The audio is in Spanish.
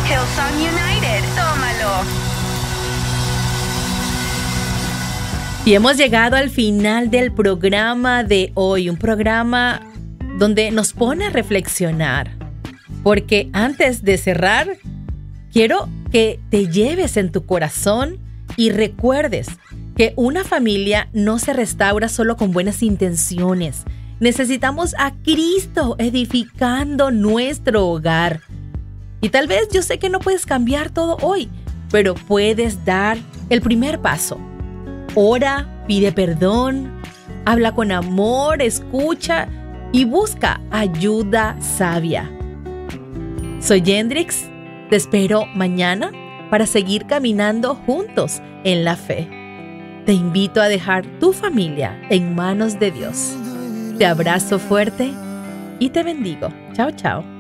Hillsong United, tómalo. Y hemos llegado al final del programa de hoy, un programa donde nos pone a reflexionar. Porque antes de cerrar, quiero que te lleves en tu corazón y recuerdes que una familia no se restaura solo con buenas intenciones. Necesitamos a Cristo edificando nuestro hogar. Y tal vez yo sé que no puedes cambiar todo hoy, pero puedes dar el primer paso. Ora, pide perdón, habla con amor, escucha y busca ayuda sabia. Soy Yendrix, te espero mañana para seguir caminando juntos en la fe. Te invito a dejar tu familia en manos de Dios. Te abrazo fuerte y te bendigo. Chao, chao.